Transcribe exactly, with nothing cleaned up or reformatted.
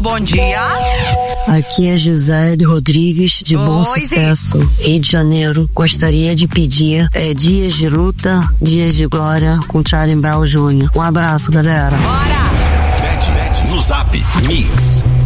bom dia. Aqui é Gisele Rodrigues, de Bom Oi, Sucesso, Rio de Janeiro. Gostaria de pedir é, Dias de Luta, Dias de Glória com Charlie Brown Júnior Um abraço, galera. Bora! No Zap Mix.